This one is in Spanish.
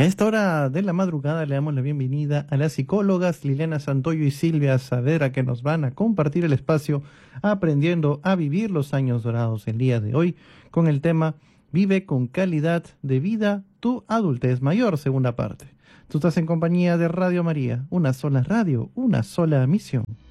Y a esta hora de la madrugada le damos la bienvenida a las psicólogas Liliana Santoyo y Silvia Saavedra, que nos van a compartir el espacio aprendiendo a vivir los años dorados el día de hoy con el tema Vive con calidad de vida tu adultez mayor, segunda parte. Tú estás en compañía de Radio María, una sola radio, una sola misión.